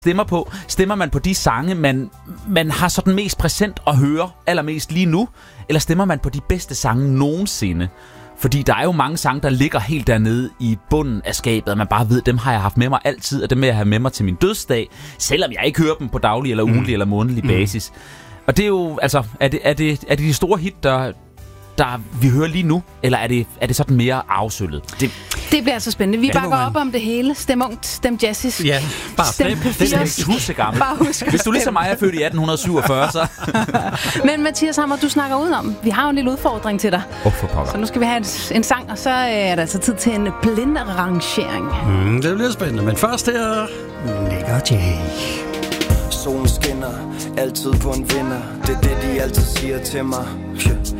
stemmer på? Stemmer man på de sange, man har sådan mest præsent at høre allermest lige nu? Eller stemmer man på de bedste sange nogensinde? Fordi der er jo mange sange, der ligger helt dernede i bunden af skabet, og man bare ved, dem har jeg haft med mig altid, og dem vil jeg have med mig til min dødsdag, selvom jeg ikke hører dem på daglig eller ugentlig eller månedlig basis. Og det er jo, altså, er det de store hit, der vi hører lige nu, eller er det sådan mere afsøllet? Det bliver altså spændende. Vi bakker op om det hele. Stem ungt, stem jazzis. Ja, bare stem. Det er husegammel. Hvis du ligesom mig er født i 1847, så... Men Mathias Hammer, du snakker udenom. Vi har jo en lille udfordring til dig. For pokker. Så nu skal vi have en sang, og så er der altså tid til en blindrangering. Det bliver spændende, men først her... Nick og Jay. Solen skinner, altid på en vinder. Det er det, de altid siger til mig.